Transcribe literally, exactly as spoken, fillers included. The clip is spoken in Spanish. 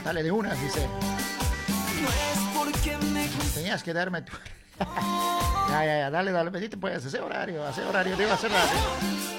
Dale de una, dice. Tenías que darme tu... ya, ya, ya, dale, dale, pedite pues, ese horario, ese horario, te iba a hacer rato.